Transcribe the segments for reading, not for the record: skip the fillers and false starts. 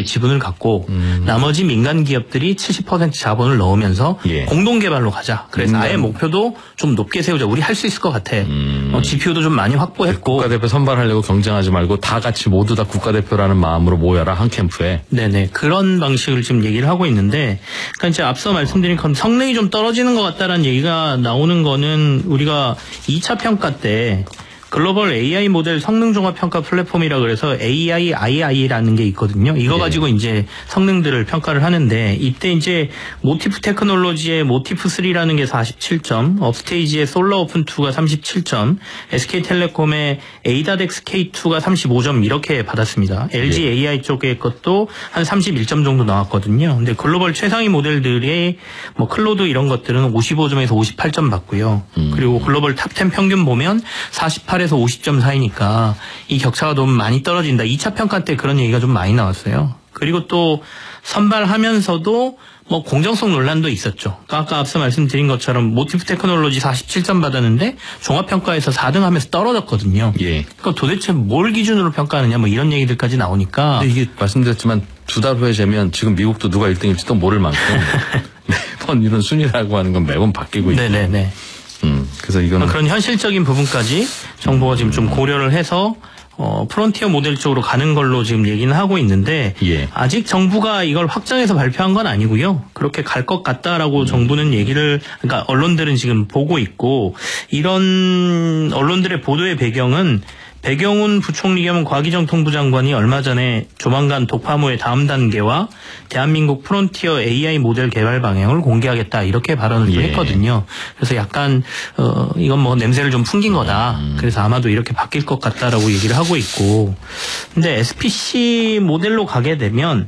기업들이 지분을 갖고 나머지 민간 기업들이 70% 자본을 넣으면서 예. 공동 개발로 가자. 그래서 아예 목표도 좀 높게 세우자. 우리 할 수 있을 것 같아. GPU도 좀 많이 확보했고. 국가대표 선발하려고 경쟁하지 말고 다 같이 모두 다 국가대표라는 마음으로 모여라 한 캠프에. 네네. 그런 방식을 지금 얘기를 하고 있는데, 그러니까 이제 앞서 말씀드린 건 성능이 좀 떨어지는 것 같다라는 얘기가 나오는 거는 우리가 2차 평가 때 글로벌 AI 모델 성능 종합 평가 플랫폼이라 그래서 AIII라는 게 있거든요. 이거 가지고 이제 성능들을 평가를 하는데, 이때 이제 모티프 테크놀로지의 모티프 3라는 게 47점, 업스테이지의 솔러 오픈 2가 37점, SK텔레콤의 에이다덱스 K2가 35점 이렇게 받았습니다. LG AI 쪽의 것도 한 31점 정도 나왔거든요. 근데 글로벌 최상위 모델들의 뭐 클로드 이런 것들은 55점에서 58점 받고요. 그리고 글로벌 탑10 평균 보면 48에서 50점 사이니까 이 격차가 너무 많이 떨어진다. 2차 평가 때 그런 얘기가 좀 많이 나왔어요. 그리고 또 선발하면서도 뭐 공정성 논란도 있었죠. 그러니까 아까 앞서 말씀드린 것처럼 모티프 테크놀로지 47점 받았는데 종합평가에서 4등 하면서 떨어졌거든요. 예. 그러니까 도대체 뭘 기준으로 평가하느냐 뭐 이런 얘기들까지 나오니까. 근데 이게 말씀드렸지만 2달 후에 재면 지금 미국도 누가 1등일지도 모를 만큼 매번 이런 순위라고 하는 건 매번 바뀌고 있죠. 네네네. 그래서 이거는 그런 현실적인 부분까지 정부가 지금 좀 고려를 해서 프론티어 모델 쪽으로 가는 걸로 지금 얘기는 하고 있는데 예. 아직 정부가 이걸 확정해서 발표한 건 아니고요. 그렇게 갈 것 같다라고 정부는 얘기를, 그러니까 언론들은 지금 보고 있고, 이런 언론들의 보도의 배경은 배경훈 부총리 겸 과기정통부 장관이 얼마 전에 조만간 독파무의 다음 단계와 대한민국 프론티어 AI 모델 개발 방향을 공개하겠다 이렇게 발언을 좀 했거든요. 그래서 약간 이건 뭐 냄새를 좀 풍긴 거다. 그래서 아마도 이렇게 바뀔 것 같다라고 얘기를 하고 있고. 근데 SPC 모델로 가게 되면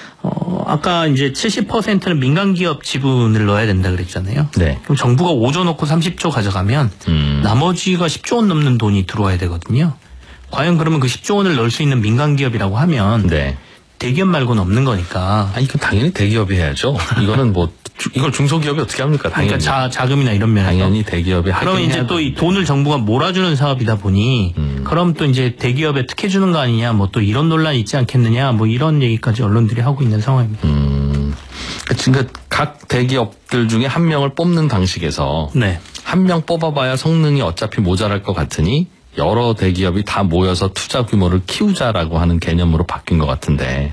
아까 이제 70%는 민간 기업 지분을 넣어야 된다 그랬잖아요. 네. 그럼 정부가 5조 넣고 30조 가져가면 나머지가 10조 원 넘는 돈이 들어와야 되거든요. 과연 그러면 그 10조 원을 넣을 수 있는 민간 기업이라고 하면 네. 대기업 말고는 없는 거니까. 아니, 이건 당연히 대기업이 해야죠. 이거는 뭐 이걸 중소기업이 어떻게 합니까? 당연히. 그러니까 자금이나 이런 면에서. 당연히 대기업이 하긴 그럼 이제 또 이 돈을 정부가 몰아주는 사업이다 보니 그럼 또 이제 대기업에 특혜 주는 거 아니냐, 뭐 또 이런 논란이 있지 않겠느냐, 뭐 이런 얘기까지 언론들이 하고 있는 상황입니다. 그러니까 각 대기업들 중에 한 명을 뽑는 방식에서 네. 한 명 뽑아봐야 성능이 어차피 모자랄 것 같으니 여러 대기업이 다 모여서 투자 규모를 키우자라고 하는 개념으로 바뀐 것 같은데,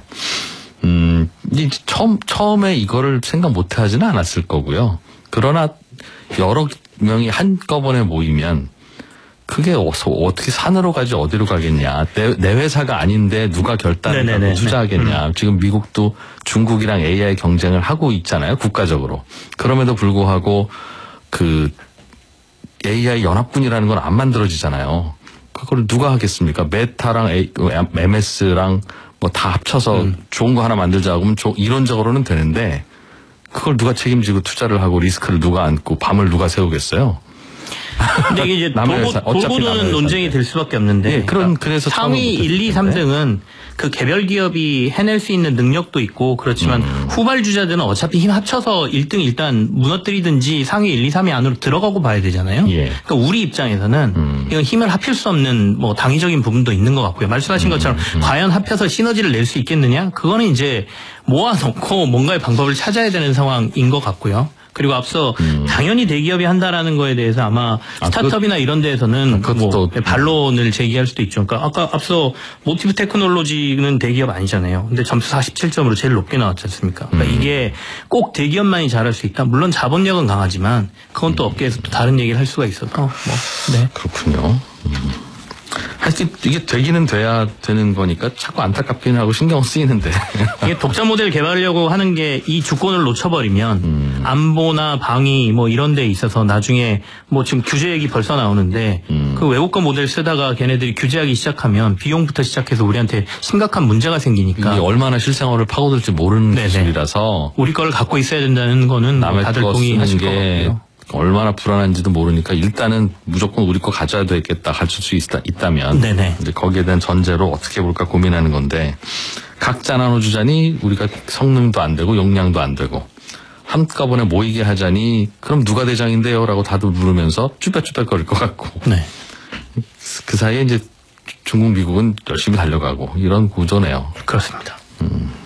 이제 처음에 이거를 생각 못 하지는 않았을 거고요. 그러나 여러 명이 한꺼번에 모이면 그게 어떻게 산으로 가지 어디로 가겠냐. 내 회사가 아닌데 누가 결단을 하고 투자하겠냐. 지금 미국도 중국이랑 AI 경쟁을 하고 있잖아요. 국가적으로. 그럼에도 불구하고 그 AI 연합군이라는 건 안 만들어지잖아요. 그걸 누가 하겠습니까? 메타랑 MS랑 뭐 다 합쳐서 좋은 거 하나 만들자 하면 이론적으로는 되는데 그걸 누가 책임지고 투자를 하고 리스크를 누가 안고 밤을 누가 새우겠어요? 근데 이게 이제 돌고 도는 논쟁이 될 수밖에 없는데. 예, 그래서 상위 1, 2, 3등은 그 개별 기업이 해낼 수 있는 능력도 있고 그렇지만 후발주자들은 어차피 힘 합쳐서 1등 일단 무너뜨리든지 상위 1, 2, 3위 안으로 들어가고 봐야 되잖아요. 예. 그러니까 우리 입장에서는 이건 힘을 합칠 수 없는 뭐 당위적인 부분도 있는 것 같고요. 말씀하신 것처럼 과연 합해서 시너지를 낼 수 있겠느냐? 그거는 이제 모아놓고 뭔가의 방법을 찾아야 되는 상황인 것 같고요. 그리고 앞서 당연히 대기업이 한다라는 거에 대해서 아마 스타트업이나 이런 데에서는 뭐 반론을 제기할 수도 있죠. 그러니까 아까 앞서 모티브 테크놀로지는 대기업 아니잖아요. 근데 점수 47점으로 제일 높게 나왔지 않습니까? 그러니까 이게 꼭 대기업만이 잘할 수 있다. 물론 자본력은 강하지만 그건 또 업계에서 또 다른 얘기를 할 수가 있어서 뭐 네. 그렇군요. 하여튼 이게 되기는 돼야 되는 거니까 자꾸 안타깝긴 하고 신경 쓰이는데. 이게 독자 모델 개발하려고 하는 게 이 주권을 놓쳐버리면 안보나 방위 뭐 이런 데 있어서 나중에 뭐 지금 규제 얘기 벌써 나오는데 그 외국거 모델 쓰다가 걔네들이 규제하기 시작하면 비용부터 시작해서 우리한테 심각한 문제가 생기니까. 이게 얼마나 실생활을 파고들지 모르는 기술이라서. 우리 거를 갖고 있어야 된다는 거는 남의 다들 거 동의하실 것 쓰는 게 같고요. 얼마나 불안한지도 모르니까 일단은 무조건 우리 거 가져야 되겠다, 가질 수 있다면 이제 거기에 대한 전제로 어떻게 볼까 고민하는 건데, 각자 나눠주자니 우리가 성능도 안 되고 용량도 안 되고 한꺼번에 모이게 하자니 그럼 누가 대장인데요? 라고 다들 물으면서 쭈뼛쭈뼛거릴 것 같고 그 사이에 이제 중국, 미국은 열심히 달려가고 이런 구조네요. 그렇습니다.